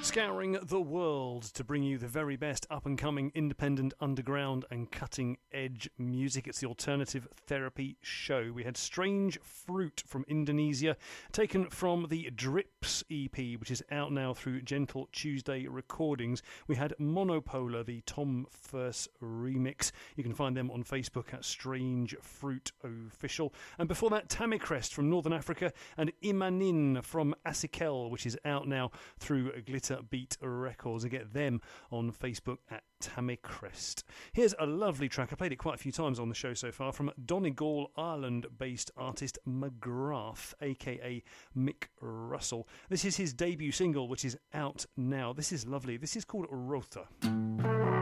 Scouring the world to bring you the very best up-and-coming, independent, underground and cutting-edge music. It's the Alternative Therapy Show. We had Strange Fruit from Indonesia, taken from the Drips EP, which is out now through Gentle Tuesday Recordings. We had Monopolar, the Tom First remix. You can find them on Facebook at Strange Fruit Official. And before that, Tamicrest from Northern Africa and Imanin from Asikel, which is out now through Glitter Beat Records, and get them on Facebook at Tamicrest. Here's a lovely track, I played it quite a few times on the show so far, from Donegal, Ireland-based artist McGrath, aka Mick Russell. This is his debut single, which is out now. This is lovely. This is called Rotha.